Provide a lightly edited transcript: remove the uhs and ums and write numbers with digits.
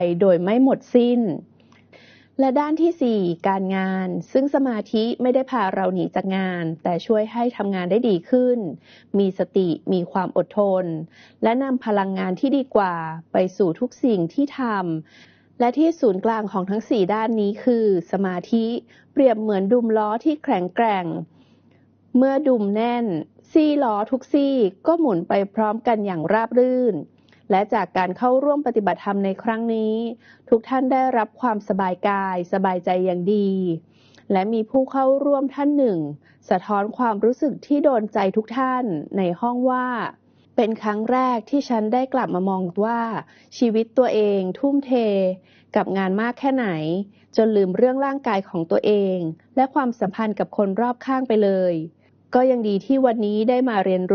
โดยไม่หมดสิ้นและด้านที่4การงานซึ่งสมาธิไม่ได้พาเราหนีจากงานแต่ช่วยให้ทำงานได้ดีขึ้นมีสติมีความอดทนและนำพลังงานที่ดีกว่าไปสู่ทุกสิ่งที่ทำและที่ศูนย์กลางของทั้ง4ด้านนี้คือสมาธิเปรียบเหมือนดุมล้อที่แข็งแกร่งเมื่อดุมแน่นซี่ล้อทุกซี่ก็หมุนไปพร้อมกันอย่างราบรื่นและจากการเข้าร่วมปฏิบัติธรรมในครั้งนี้ทุกท่านได้รับความสบายกายสบายใจอย่างดีและมีผู้เข้าร่วมท่านหนึ่งสะท้อนความรู้สึกที่โดนใจทุกท่านในห้องว่าเป็นครั้งแรกที่ฉันได้กลับมามองว่าชีวิตตัวเองทุ่มเทกับงานมากแค่ไหนจนลืมเรื่องร่างกายของตัวเองและความสัมพันธ์กับคนรอบข้างไปเลยก็ยังดีที่วันนี้ได้มาเรียนรู้